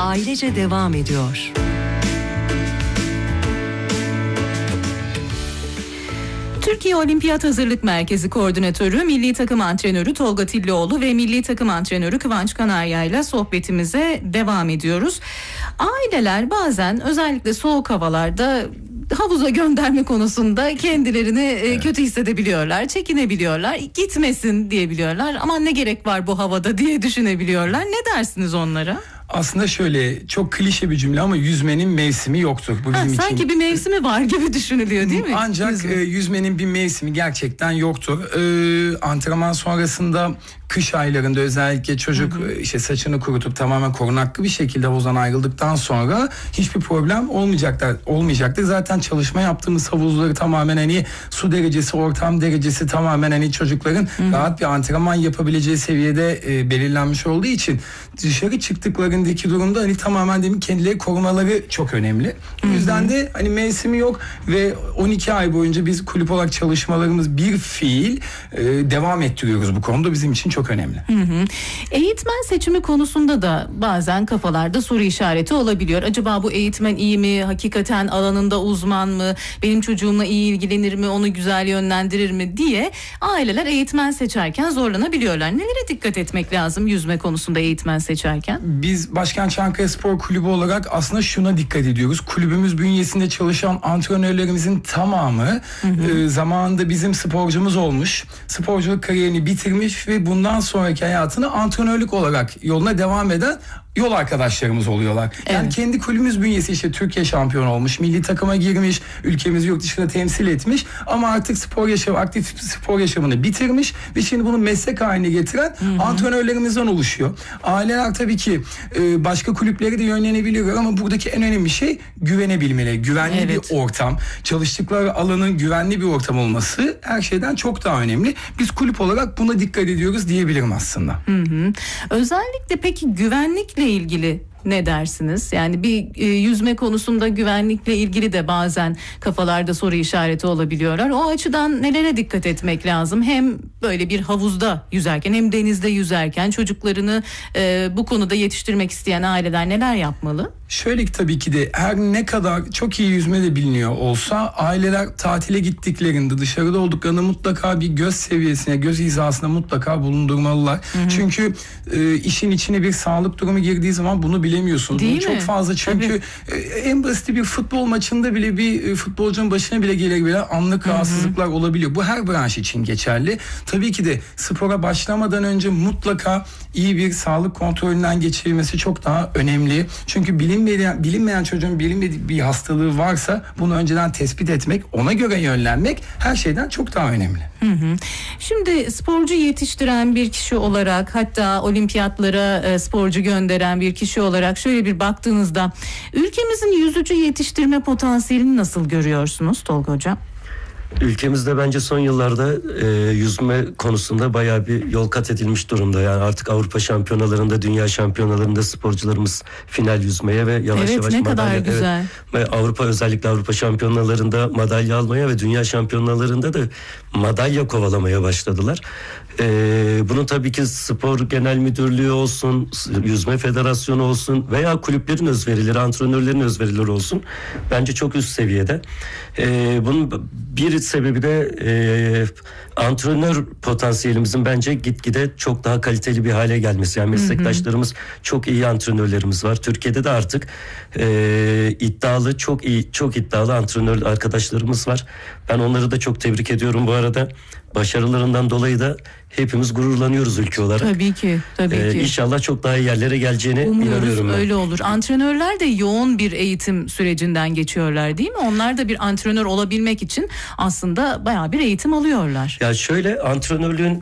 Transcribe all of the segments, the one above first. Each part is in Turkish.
ailece devam ediyor. Türkiye Olimpiyat Hazırlık Merkezi Koordinatörü, Milli Takım Antrenörü Tolga Tillioğlu ve Milli Takım Antrenörü Kıvanç Kanarya ile sohbetimize devam ediyoruz. Aileler bazen özellikle soğuk havalarda havuza gönderme konusunda kendilerini kötü hissedebiliyorlar, çekinebiliyorlar, gitmesin diyebiliyorlar. Aman ne gerek var bu havada diye düşünebiliyorlar. Ne dersiniz onlara? Aslında şöyle çok klişe bir cümle ama yüzmenin mevsimi yoktur. Bu bizim sanki için. Bir mevsimi var gibi düşünülüyor değil mi? Ancak yüzmenin bir mevsimi gerçekten yoktur. Antrenman sonrasında kış aylarında özellikle çocuk işte saçını kurutup tamamen korunaklı bir şekilde havuzdan ayrıldıktan sonra hiçbir problem olmayacaktır. Zaten çalışma yaptığımız havuzları tamamen hani su derecesi, ortam derecesi tamamen hani çocukların rahat bir antrenman yapabileceği seviyede belirlenmiş olduğu için dışarı çıktıklarındaki durumda hani tamamen demin kendileri korumaları çok önemli. O yüzden de hani mevsimi yok ve 12 ay boyunca biz kulüp olarak çalışmalarımız bir fiil devam ettiriyoruz bu konuda, bizim için çok önemli. Eğitmen seçimi konusunda da bazen kafalarda soru işareti olabiliyor. Acaba bu eğitmen iyi mi? Hakikaten alanında uzman mı? Benim çocuğumla iyi ilgilenir mi? Onu güzel yönlendirir mi diye aileler eğitmen seçerken zorlanabiliyorlar. Nelere dikkat etmek lazım yüzme konusunda eğitmen seçerken? Biz Başkent Çankaya Spor Kulübü olarak aslında şuna dikkat ediyoruz. Kulübümüz bünyesinde çalışan antrenörlerimizin tamamı zamanında bizim sporcumuz olmuş. Sporculuk kariyerini bitirmiş ve bundan sonraki hayatını antrenörlük olarak yoluna devam eden yol arkadaşlarımız oluyorlar. Yani kendi kulübümüz bünyesi işte Türkiye şampiyonu olmuş, milli takıma girmiş, ülkemizi yurt dışında temsil etmiş ama artık aktif spor yaşamını bitirmiş ve şimdi bunu meslek haline getiren antrenörlerimizden oluşuyor. Aileler tabii ki başka kulüplere de yönlenebiliyorlar ama buradaki en önemli şey güvenebilmeleri, güvenli bir ortam, çalıştıkları alanın güvenli bir ortam olması her şeyden çok daha önemli. Biz kulüp olarak buna dikkat ediyoruz diyebilirim aslında. Özellikle peki güvenlikle ilgili ne dersiniz? Yani bir yüzme konusunda güvenlikle ilgili de bazen kafalarda soru işareti olabiliyorlar. O açıdan nelere dikkat etmek lazım? Hem böyle bir havuzda yüzerken hem denizde yüzerken çocuklarını bu konuda yetiştirmek isteyen aileler neler yapmalı? Şöyle ki tabii ki de her ne kadar çok iyi yüzme de biliniyor olsa aileler tatile gittiklerinde dışarıda olduklarında mutlaka bir göz seviyesine, göz hizasına mutlaka bulundurmalılar. Çünkü işin içine bir sağlık durumu girdiği zaman bunu bilemiyorsunuz. Değil bunu mi? çok fazla çünkü en basit bir futbol maçında bile bir futbolcunun başına bile gelebilen anlık rahatsızlıklar olabiliyor. Bu her branş için geçerli. Tabii ki de spora başlamadan önce mutlaka iyi bir sağlık kontrolünden geçirilmesi çok daha önemli. Çünkü bilinmeyen çocuğun bilinmediği bir hastalığı varsa bunu önceden tespit etmek, ona göre yönlenmek her şeyden çok daha önemli. Şimdi sporcu yetiştiren bir kişi olarak, hatta olimpiyatlara sporcu gönderen bir kişi olarak şöyle bir baktığınızda ülkemizin yüzücü yetiştirme potansiyelini nasıl görüyorsunuz Tolga Hocam? Ülkemizde bence son yıllarda yüzme konusunda bayağı bir yol kat edilmiş durumda. Yani artık Avrupa şampiyonalarında, dünya şampiyonalarında sporcularımız final yüzmeye ve yavaş yavaş ne madalya. kadar güzel. Ve özellikle Avrupa şampiyonalarında madalya almaya ve dünya şampiyonalarında da madalya kovalamaya başladılar. Bunun tabii ki spor genel müdürlüğü olsun, yüzme federasyonu olsun veya kulüplerin özverileri, antrenörlerin özverileri olsun bence çok üst seviyede. Bunun bir sebebi de antrenör potansiyelimizin bence gitgide çok daha kaliteli bir hale gelmesi. Yani meslektaşlarımız, çok iyi antrenörlerimiz var. Türkiye'de de artık iddialı, çok iddialı antrenör arkadaşlarımız var. Ben onları da çok tebrik ediyorum bu arada. Başarılarından dolayı da hepimiz gururlanıyoruz ülke olarak. Tabii ki. İnşallah çok daha iyi yerlere geleceğine inanıyorum ben. Öyle olur. Antrenörler de yoğun bir eğitim sürecinden geçiyorlar değil mi? Onlar da bir antrenör olabilmek için aslında bayağı bir eğitim alıyorlar. Ya şöyle, antrenörlüğün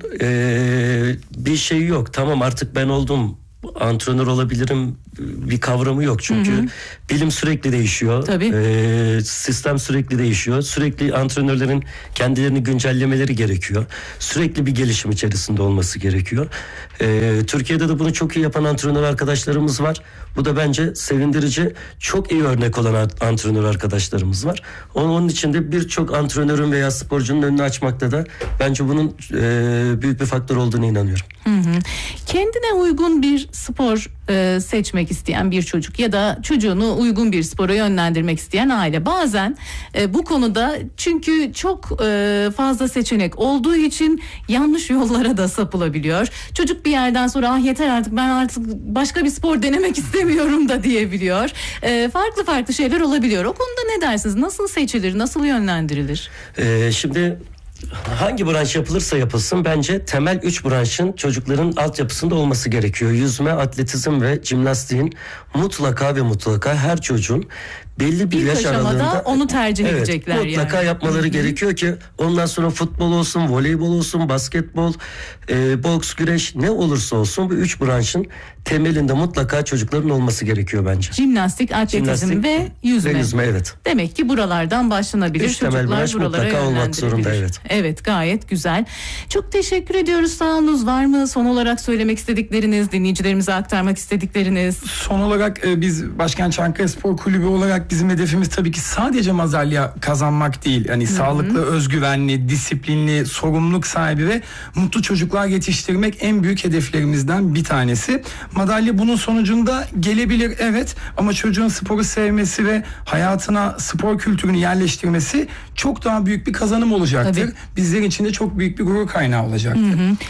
bir şeyi yok. Tamam, artık ben oldum, antrenör olabilirim bir kavramı yok. Çünkü bilim sürekli değişiyor. Sistem sürekli değişiyor. Sürekli antrenörlerin kendilerini güncellemeleri gerekiyor. Sürekli bir gelişim içerisinde olması gerekiyor. Türkiye'de de bunu çok iyi yapan antrenör arkadaşlarımız var. Bu da bence sevindirici. Çok iyi örnek olan antrenör arkadaşlarımız var. Onun için de birçok antrenörün veya sporcunun önünü açmakta da bence bunun büyük bir faktör olduğunu inanıyorum. Kendine uygun bir spor seçmek isteyen bir çocuk ya da çocuğunu uygun bir spora yönlendirmek isteyen aile bazen bu konuda, çünkü çok fazla seçenek olduğu için yanlış yollara da sapılabiliyor. Çocuk bir yerden sonra yeter artık, ben artık başka bir spor denemek istemiyorum da diyebiliyor. Farklı farklı şeyler olabiliyor. O konuda ne dersiniz? Nasıl seçilir? Nasıl yönlendirilir? Şimdi hangi branş yapılırsa yapılsın bence temel 3 branşın çocukların altyapısında olması gerekiyor. Yüzme, atletizm ve jimnastiğin mutlaka ve mutlaka her çocuğun belli bir İlk yaş aralığında onu tercih edecekler mutlaka yani. yapmaları gerekiyor ki ondan sonra futbol olsun, voleybol olsun, basketbol, boks, güreş, ne olursa olsun bu 3 branşın temelinde mutlaka çocukların olması gerekiyor bence. Jimnastik, atletizm ve yüzme. Ve yüzme, evet. Demek ki buralardan başlanabilir. 3 temel Çocuklar branş buralara mutlaka olmak zorunda, yönlendirilebilir. evet. Evet, gayet güzel. Çok teşekkür ediyoruz. Sağ olunuz. Var mı son olarak söylemek istedikleriniz, dinleyicilerimize aktarmak istedikleriniz? Son olarak biz Başkent Çankaya Spor Kulübü olarak bizim hedefimiz tabii ki sadece madalya kazanmak değil. Yani sağlıklı, özgüvenli, disiplinli, sorumluluk sahibi ve mutlu çocuklar yetiştirmek en büyük hedeflerimizden bir tanesi. Madalya bunun sonucunda gelebilir, evet, ama çocuğun sporu sevmesi ve hayatına spor kültürünü yerleştirmesi çok daha büyük bir kazanım olacaktır. Tabii. Bizler için de çok büyük bir gurur kaynağı olacaktır.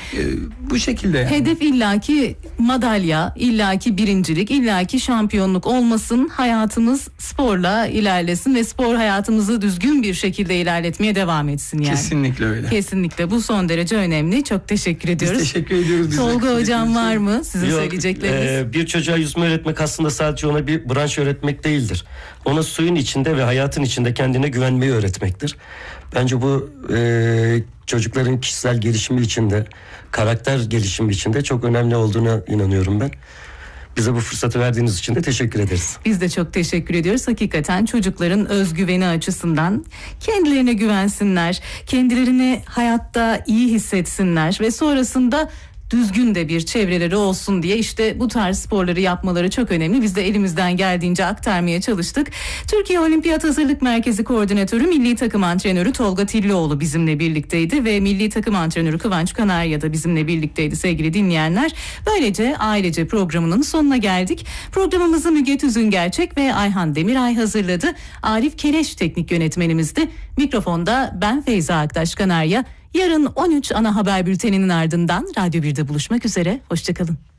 Bu şekilde yani. Hedef illaki madalya, illaki birincilik, illaki şampiyonluk olmasın. Hayatımız sporla ilerlesin ve spor hayatımızı düzgün bir şekilde ilerletmeye devam etsin yani. Kesinlikle öyle. Kesinlikle, bu son derece önemli. Çok teşekkür ediyoruz. Biz teşekkür ediyoruz. Tolga hocam, var mı sizin Yok, söyleyecekleriniz? bir çocuğa yüzme öğretmek aslında sadece ona bir branş öğretmek değildir. Ona suyun içinde ve hayatın içinde kendine güvenmeyi öğretmektir. Bence bu çocukların kişisel gelişimi içinde, karakter gelişimi içinde çok önemli olduğuna inanıyorum ben. Bize bu fırsatı verdiğiniz için de teşekkür ederiz. Biz de çok teşekkür ediyoruz. Hakikaten çocukların özgüveni açısından kendilerine güvensinler, kendilerini hayatta iyi hissetsinler ve sonrasında düzgün de bir çevreleri olsun diye işte bu tarz sporları yapmaları çok önemli. Biz de elimizden geldiğince aktarmaya çalıştık. Türkiye Olimpiyat Hazırlık Merkezi Koordinatörü, Milli Takım Antrenörü Tolga Tillioğlu bizimle birlikteydi ve Milli Takım Antrenörü Kıvanç Kanarya da bizimle birlikteydi sevgili dinleyenler. Böylece ailece programının sonuna geldik. Programımızı Müge Tüzüngerçek ve Ayhan Demiray hazırladı. Arif Keleş teknik yönetmenimizdi. Mikrofonda ben Feyza Aktaş Kanarya. Yarın 13 ana haber bülteninin ardından Radyo 1'de buluşmak üzere. Hoşçakalın.